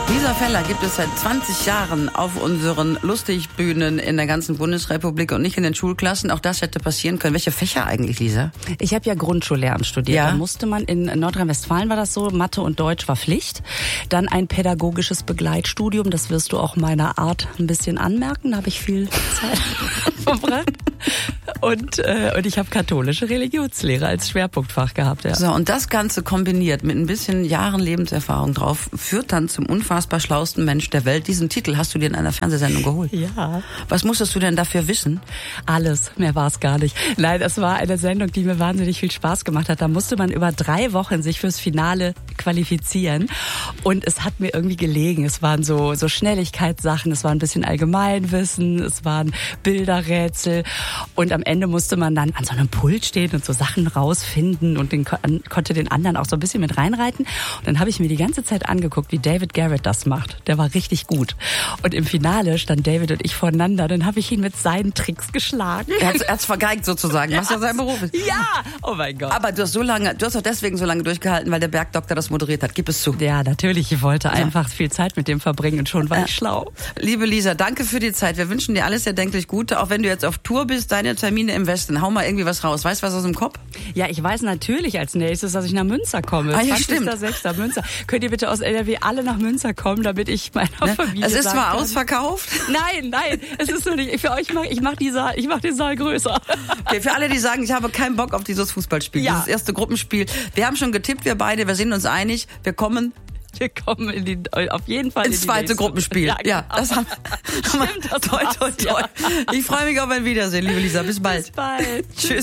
Lisa Feller gibt es seit 20 Jahren auf unseren Lustigbühnen in der ganzen Bundesrepublik und nicht in den Schulklassen. Auch das hätte passieren können. Welche Fächer eigentlich, Lisa? Ich habe ja Grundschullehramt studiert. Ja. Da musste man, in Nordrhein-Westfalen war das so, Mathe und Deutsch war Pflicht. Dann ein pädagogisches Begleitstudium, das wirst du auch meiner Art ein bisschen anmerken. Da habe ich viel Zeit verbracht. Und ich habe katholische Religionslehre als Schwerpunktfach gehabt. Ja. So, und das Ganze kombiniert mit ein bisschen Jahren Lebenserfahrung drauf, führt dann zum unfassbar schlauesten Mensch der Welt. Diesen Titel hast du dir in einer Fernsehsendung geholt. Ja. Was musstest du denn dafür wissen? Alles, mehr war es gar nicht. Nein, es war eine Sendung, die mir wahnsinnig viel Spaß gemacht hat. Da musste man über 3 Wochen sich fürs Finale qualifizieren. Und es hat mir irgendwie gelegen. Es waren so Schnelligkeitssachen, es war ein bisschen Allgemeinwissen, es waren Bilderrätsel. Und am Ende musste man dann an so einem Pult stehen und so Sachen rausfinden und konnte den anderen auch so ein bisschen mit reinreiten. Und dann habe ich mir die ganze Zeit angeguckt, wie David Garrett das macht. Der war richtig gut. Und im Finale stand David und ich voneinander. Dann habe ich ihn mit seinen Tricks geschlagen. Er hat's vergeigt sozusagen, was ja sein Beruf ist. Ja, oh mein Gott. Aber du hast doch deswegen so lange durchgehalten, weil der Bergdoktor das moderiert hat. Gib es zu. Ja, natürlich. Ich wollte einfach viel Zeit mit dem verbringen und schon war ich schlau. Liebe Lisa, danke für die Zeit. Wir wünschen dir alles erdenklich Gute. Auch wenn du jetzt auf Tour bist, deine Termine im Westen. Hau mal irgendwie was raus. Weißt du was aus dem Kopf? Ja, ich weiß natürlich als nächstes, dass ich nach Münster komme. Ah, ja, stimmt. 20.06. Münster. Könnt ihr bitte aus NRW alle nach Münster kommen, damit ich meiner Familie Es ist sagen zwar kann. ausverkauft. Nein, es ist nur nicht. Für euch ich mach den Saal größer. Okay, für alle, die sagen, ich habe keinen Bock auf dieses Fußballspiel, Ja. dieses erste Gruppenspiel. Wir haben schon getippt, wir beide, wir sind uns einig. Wir kommen auf jeden Fall ins zweite Gruppenspiel. Ja, Ja, genau. das haben Stimmt, das toi, toi, war's, toi. ja. Ich freue mich auf ein Wiedersehen, liebe Lisa. Bis bald. Bis bald. Tschüss.